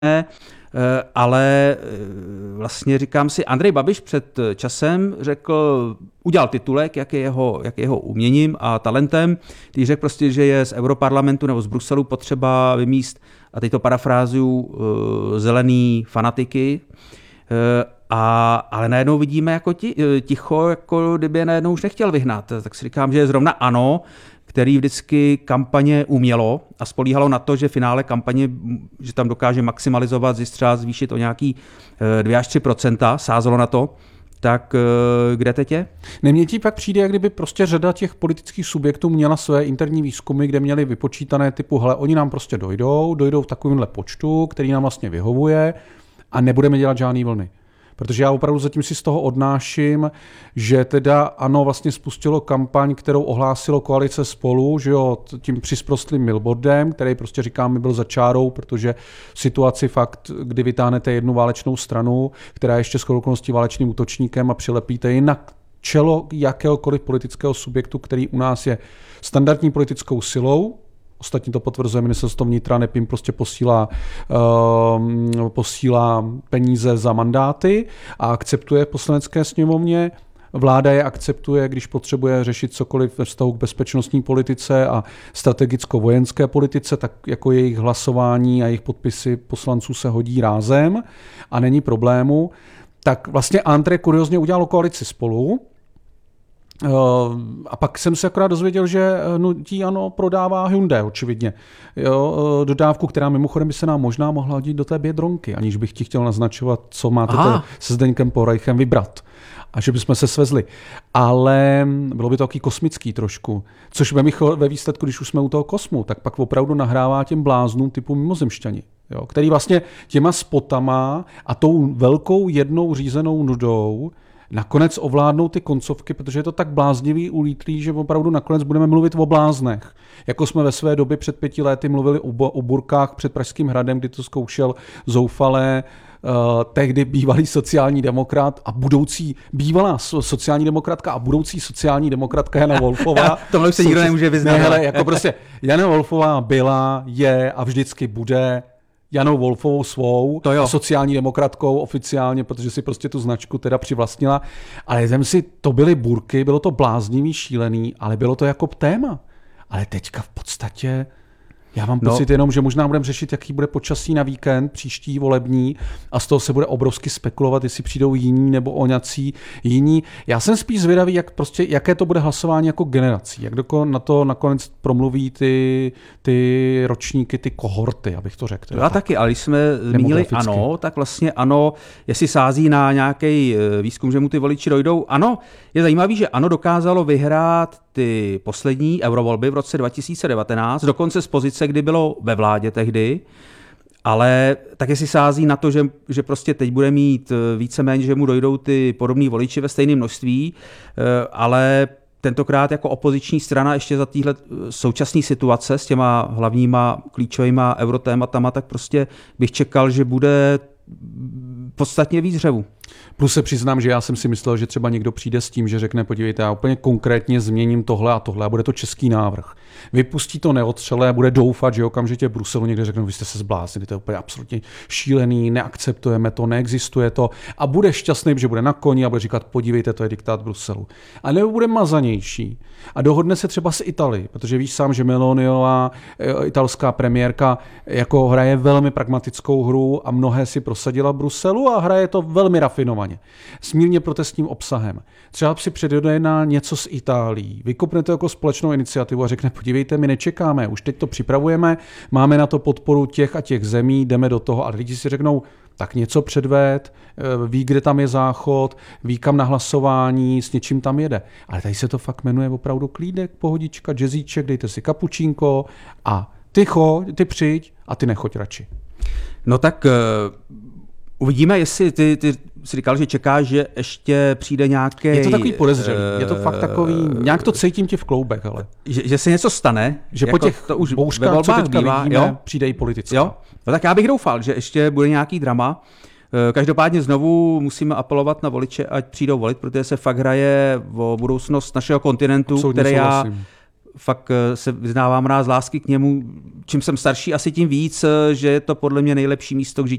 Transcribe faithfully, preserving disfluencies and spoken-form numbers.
ale vlastně říkám si, Andrej Babiš před časem řekl, udělal titulek, jak je jeho, jak je jeho uměním a talentem, když řekl prostě, že je z Europarlamentu nebo z Bruselu potřeba vymíst, a teď to parafrázuju, zelený fanatiky, A, ale najednou vidíme jako ti, ticho, jako kdyby je najednou už nechtěl vyhnat. Tak si říkám, že je zrovna ANO, který vždycky kampaně umělo a spolíhalo na to, že finále kampaně, že tam dokáže maximalizovat, zisk třeba zvýšit o nějaký dvě až tři procenta, sázelo na to. Tak kde teď je? Mně ti pak přijde, jak kdyby prostě řada těch politických subjektů měla své interní výzkumy, kde měli vypočítané typu, hele, oni nám prostě dojdou, dojdou v takovémhle počtu, který nám vlastně vyhovuje a nebudeme dělat žádný vlny. Protože já opravdu zatím si z toho odnáším, že teda ANO vlastně spustilo kampaň, kterou ohlásilo koalice Spolu, že jo, tím přisprostlým billboardem, který prostě říkáme byl za čárou, protože v situaci fakt, kdy vytáhnete jednu válečnou stranu, která je ještě shodou okolností válečným útočníkem a přilepíte ji na čelo jakéhokoliv politického subjektu, který u nás je standardní politickou silou. Ostatně to potvrzuje ministerstvo vnitra, NEPIM prostě posílá, uh, posílá peníze za mandáty a akceptuje v poslanecké sněmovně. Vláda je akceptuje, když potřebuje řešit cokoliv ve vztahu k bezpečnostní politice a strategicko-vojenské politice, tak jako jejich hlasování a jejich podpisy poslanců se hodí rázem a není problému. Tak vlastně Andrej kuriozně udělal koalici Spolu. A pak jsem se akorát dozvěděl, že hnutí ANO prodává Hyundai, očividně. Jo, dodávku, která mimochodem by se nám možná mohla hodit do té Biedronky, aniž bych ti chtěl naznačovat, co máte se Zdeňkem Porajchem vybrat. A že bychom se svezli. Ale bylo by to taky kosmický trošku. Což ve výsledku, když už jsme u toho kosmu, tak pak opravdu nahrává těm bláznům typu mimozemšťani. Jo, který vlastně těma spotama a tou velkou jednou řízenou nudou nakonec ovládnou ty koncovky, protože je to tak bláznivý, ulítlý, že opravdu nakonec budeme mluvit o bláznech. Jako jsme ve své době před pěti lety mluvili o, o burkách před Pražským hradem, kdy to zkoušel zoufalé uh, tehdy bývalý sociální demokrat a budoucí, bývalá sociální demokratka a budoucí sociální demokratka Jana Wolfová. Tohle už se nikdo nemůže vyznat. Ne, hele, jako prostě Jana Wolfová byla, je a vždycky bude Janou Wolfovou svou, sociální demokratkou oficiálně, protože si prostě tu značku teda přivlastnila. Ale jsem si, to byly burky, bylo to bláznivý, šílený, ale bylo to jako téma. Ale teďka v podstatě já mám pocit no. jenom, že možná budeme řešit, jaký bude počasí na víkend, příští volební, a z toho se bude obrovsky spekulovat, jestli přijdou jiní nebo oňací jiní. Já jsem spíš zvědavý, jak prostě, jaké to bude hlasování jako generací, jak na to nakonec promluví ty, ty ročníky, ty kohorty, abych to řekl. Já tak. taky, ale když jsme zmínili ANO, tak vlastně ANO, jestli sází na nějaký výzkum, že mu ty voliči dojdou, ano, je zajímavý, že ANO dokázalo vyhrát ty poslední eurovolby v roce dva tisíce devatenáct, dokonce z pozice, kdy bylo ve vládě tehdy, ale taky si sází na to, že, že prostě teď bude mít víceméně, že mu dojdou ty podobný voliči ve stejném množství, ale tentokrát jako opoziční strana ještě za téhle současné situace s těma hlavníma klíčovýma eurotématama, tak prostě bych čekal, že bude podstatně víc řevu. Plus se přiznám, že já jsem si myslel, že třeba někdo přijde s tím, že řekne, podívejte, já úplně konkrétně změním tohle a tohle a bude to český návrh. Vypustí to neotřelé a bude doufat, že okamžitě v Bruselu někde řekne, vy jste se zbláznili, to je úplně absolutně šílený, neakceptujeme to, neexistuje to a bude šťastný, že bude na koni a bude říkat, podívejte, to je diktát Bruselu. A nebo bude mazanější a dohodne se třeba s Italii, protože víš sám, že Meloniová italská premiérka jako hraje velmi pragmatickou hru a mnohé si prosadila v Bruselu a hraje to velmi rafinovaně. S mírně protestním obsahem. Třeba si předjedná něco s Itálií, vykopne to jako společnou iniciativu a řekne, podívejte, my nečekáme, už teď to připravujeme, máme na to podporu těch a těch zemí, jdeme do toho. A lidi si řeknou, tak něco předved, ví, kde tam je záchod, ví, kam na hlasování, s něčím tam jede. Ale tady se to fakt jmenuje opravdu klídek, pohodička, jazzíček, dejte si kapučínko a ty cho, ty přijď a ty nechoď radši. No tak uh, uvidíme, jestli ty, ty jsi říkal, že čekáš, že ještě přijde nějaký... Je to takový podezřelý, je to fakt takový, nějak to cítím ti v kloubech, ale... Že, že se něco stane. Že jako po těch to už bouřkách, co teďka bývá, vidíme, jo? Přijde i politická. Jo? No tak já bych doufal, že ještě bude nějaký drama. Každopádně znovu musíme apelovat na voliče, ať přijdou volit, protože se fakt hraje o budoucnost našeho kontinentu, Absolutně které já fakt se vyznávám rád z lásky k němu. Čím jsem starší, asi tím víc, že je to podle mě nejlepší místo k žití